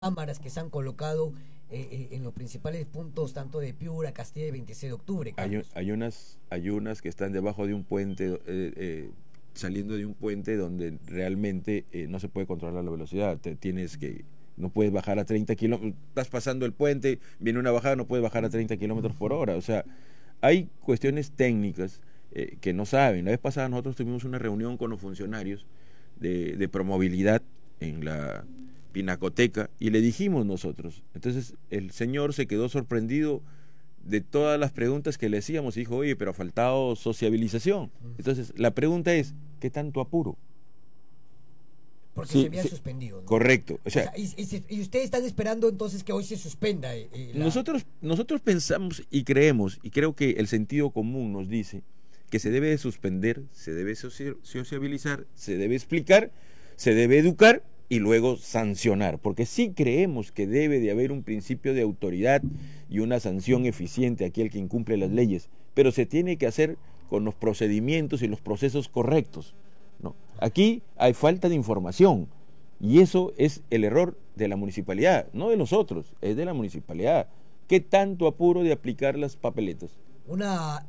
cámaras que se han colocado en los principales puntos, tanto de Piura, Castilla y 26 de octubre, Carlos. Hay unas que están debajo de un puente, saliendo de un puente donde realmente no se puede controlar la velocidad. No puedes bajar a 30 kilómetros, estás pasando el puente, viene una bajada, no puedes bajar a 30 kilómetros por hora. O sea, hay cuestiones técnicas que no saben. La vez pasada nosotros tuvimos una reunión con los funcionarios de Promovilidad en la Pinacoteca y le dijimos nosotros. Entonces el señor se quedó sorprendido de todas las preguntas que le hacíamos y dijo, oye, pero ha faltado sociabilización. Entonces la pregunta es, ¿qué tanto apuro? Porque Sí, se había sí, suspendido, ¿no? correcto. O sea, y ustedes están esperando entonces que hoy se suspenda. nosotros pensamos y creemos, y creo que el sentido común nos dice que se debe de suspender, se debe sociabilizar, se debe explicar, se debe educar y luego sancionar, porque sí creemos que debe de haber un principio de autoridad y una sanción eficiente a aquel que incumple las leyes, pero se tiene que hacer con los procedimientos y los procesos correctos, ¿no? Aquí hay falta de información y eso es el error de la municipalidad, no de nosotros, es de la municipalidad. ¿Qué tanto apuro de aplicar las papeletas? Una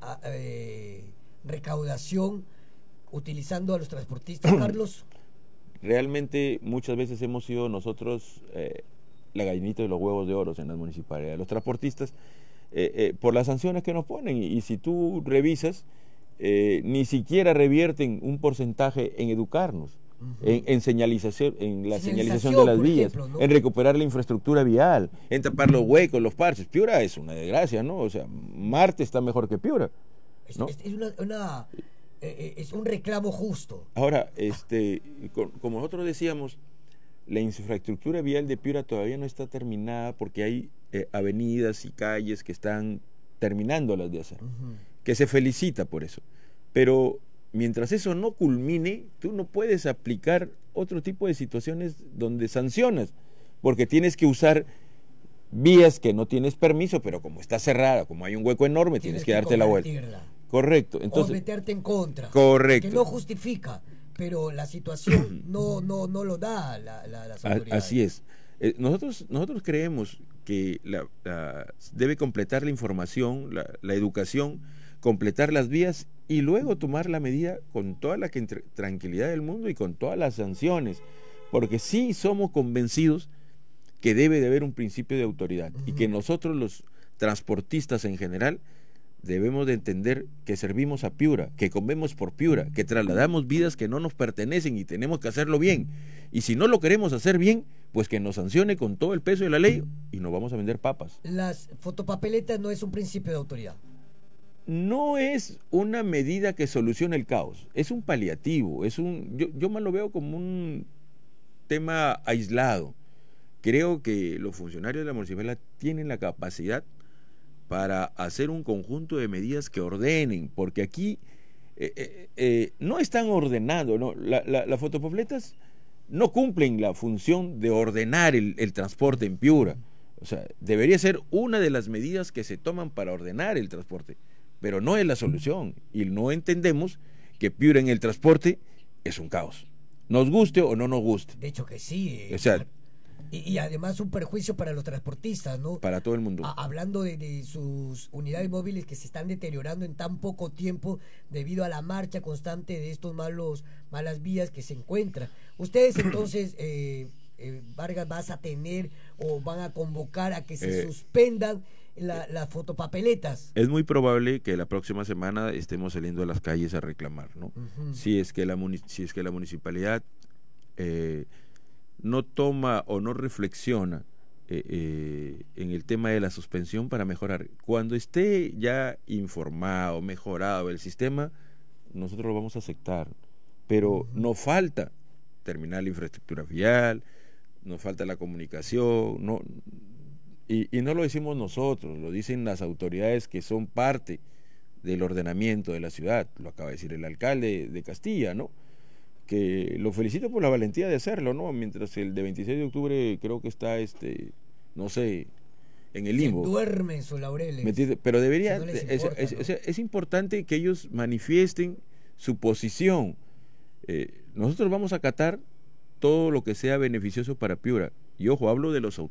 recaudación utilizando a los transportistas, Carlos. Realmente muchas veces hemos sido nosotros la gallinita de los huevos de oro en las municipalidades, los transportistas, por las sanciones que nos ponen. Y si tú revisas, ni siquiera revierten un porcentaje en educarnos, en señalización, en la señalización de las vías, ejemplo, ¿no? En recuperar la infraestructura vial, en tapar los huecos, los parches. Piura es una desgracia, ¿no? O sea, Marte está mejor que Piura, ¿no? Es un reclamo justo. Ahora, como nosotros decíamos, la infraestructura vial de Piura todavía no está terminada porque hay avenidas y calles que están terminándolas de hacer, que se felicita por eso. Pero mientras eso no culmine, tú no puedes aplicar otro tipo de situaciones donde sancionas, porque tienes que usar vías que no tienes permiso, pero como está cerrada, como hay un hueco enorme, tienes que darte la vuelta. Correcto. Entonces, o meterte en contra. Correcto. Que no justifica, pero la situación no lo da las autoridades. Así es. Nosotros creemos que debe completar la información, la educación, completar las vías y luego tomar la medida con toda la tranquilidad del mundo y con todas las sanciones, porque sí somos convencidos que debe de haber un principio de autoridad y que nosotros los transportistas en general debemos de entender que servimos a Piura, que comemos por Piura, que trasladamos vidas que no nos pertenecen y tenemos que hacerlo bien. Y si no lo queremos hacer bien, pues que nos sancione con todo el peso de la ley y nos vamos a vender papas. Las fotopapeletas no es un principio de autoridad. No es una medida que solucione el caos, es un paliativo, yo más lo veo como un tema aislado. Creo que los funcionarios de la municipalidad tienen la capacidad para hacer un conjunto de medidas que ordenen, porque aquí no están ordenando, ¿no? Las fotopapeletas no cumplen la función de ordenar el transporte en Piura. O sea, debería ser una de las medidas que se toman para ordenar el transporte, pero no es la solución, y no entendemos que Piura en el transporte es un caos, nos guste o no nos guste. De hecho que sí. O sea, y además un perjuicio para los transportistas, ¿no? Para todo el mundo. Hablando de sus unidades móviles que se están deteriorando en tan poco tiempo debido a la marcha constante de estos malas vías que se encuentran. Ustedes entonces, Vargas, vas a tener o van a convocar a que se suspendan las fotopapeletas. Es muy probable que la próxima semana estemos saliendo a las calles a reclamar, ¿no? Si es que la municipalidad no toma o no reflexiona en el tema de la suspensión para mejorar. Cuando esté ya informado, mejorado el sistema, nosotros lo vamos a aceptar. Pero nos falta terminar la infraestructura vial, nos falta la comunicación, y no lo decimos nosotros, lo dicen las autoridades que son parte del ordenamiento de la ciudad. Lo acaba de decir el alcalde de Castilla, ¿no? Que lo felicito por la valentía de hacerlo, ¿no? Mientras el de 26 de octubre creo que está, no sé, en el limbo. Se duerme en sus laureles. Pero debería, no importa, es importante que ellos manifiesten su posición. Nosotros vamos a acatar todo lo que sea beneficioso para Piura, Y ojo, hablo de los